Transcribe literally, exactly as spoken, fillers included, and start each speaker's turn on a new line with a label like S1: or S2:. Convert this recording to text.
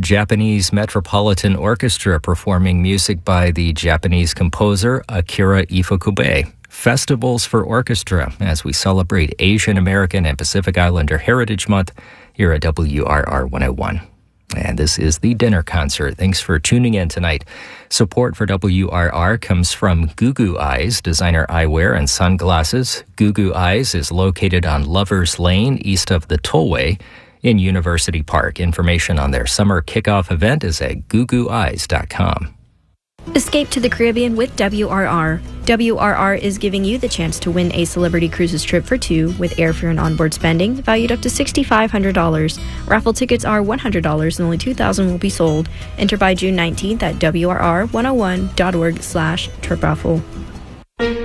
S1: Japanese Metropolitan Orchestra performing music by the Japanese composer Akira Ifukube. Festivals for Orchestra as we celebrate Asian American and Pacific Islander Heritage Month here at W R R one oh one. And this is the dinner concert. Thanks for tuning in tonight. Support for W R R comes from Goo Goo Eyes, designer eyewear and sunglasses. Goo Goo Eyes is located on Lovers Lane, east of the Tollway in University Park. Information on their summer kickoff event is at goo goo eyes dot com.
S2: Escape to the Caribbean with W R R. W R R is giving you the chance to win a Celebrity Cruises trip for two with airfare and onboard spending valued up to six thousand five hundred dollars. Raffle tickets are one hundred dollars and only two thousand will be sold. Enter by June nineteenth at W R R one oh one dot org slash trip raffle.